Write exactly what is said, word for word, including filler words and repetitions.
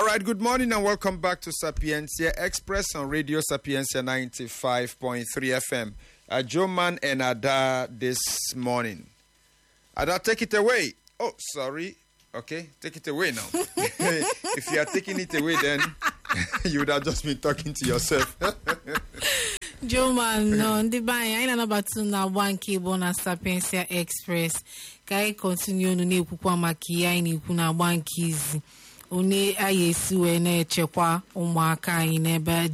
All right, good morning and welcome back to Sapiencia Express on Radio Sapiencia ninety-five point three F M. Uh, Joe Man and Ada this morning. Ada, take it away. Oh, sorry. Okay, take it away now. If you are taking it away, then you would have just been talking to yourself. Joe Man, no, the buy I know about na one cable na Sapiencia Express. Kai continue no ne kukwa makia ni kuna one keys. One ayesi we na echekwa ụmụaka anyị n'ebe